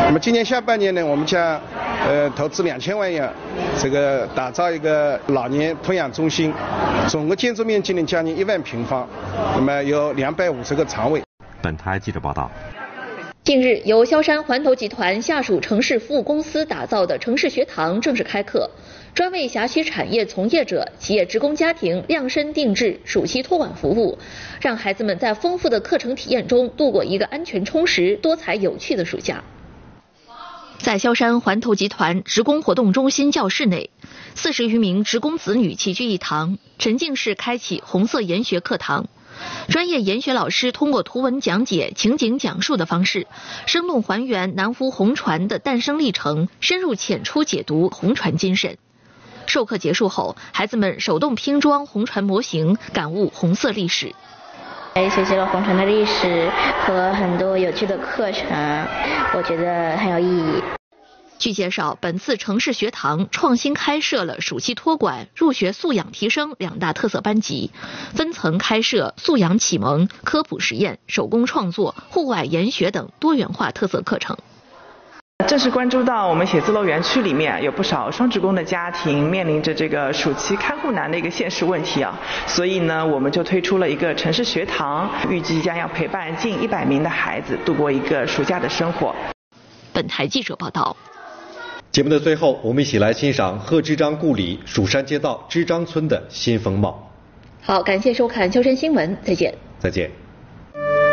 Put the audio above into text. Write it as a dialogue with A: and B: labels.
A: 那么今年下半年呢，我们将投资2000万元，打造一个老年托养中心，总个建筑面积呢将近1万平方，那么有250个床位。
B: 本台记者报道。
C: 近日，由萧山环投集团下属城市服务公司打造的城市学堂正式开课，专为辖区产业从业者、企业职工家庭量身定制暑期托管服务，让孩子们在丰富的课程体验中度过一个安全、充实、多彩、有趣的暑假。在萧山环投集团职工活动中心教室内，40余名职工子女齐聚一堂，沉浸式开启红色研学课堂。专业研学老师通过图文讲解、情景讲述的方式，生动还原南湖红船的诞生历程，深入浅出解读红船精神。授课结束后，孩子们手动拼装红船模型，感悟红色历史。
D: 学习了红船的历史和很多有趣的课程，我觉得很有意义。
C: 据介绍，本次城市学堂创新开设了暑期托管、入学素养提升2大特色班级，分层开设素养启蒙、科普实验、手工创作、户外研学等多元化特色课程。
E: 正是关注到我们写字楼园区里面有不少双职工的家庭面临着这个暑期看护难的一个现实问题啊，所以呢，我们就推出了一个城市学堂，预计将要陪伴近100名的孩子度过一个暑假的生活。
C: 本台记者报道。
F: 节目的最后，我们一起来欣赏贺知章故里蜀山街道知章村的新风貌。
C: 好，感谢收看《萧山新闻》，再见。
F: 再见。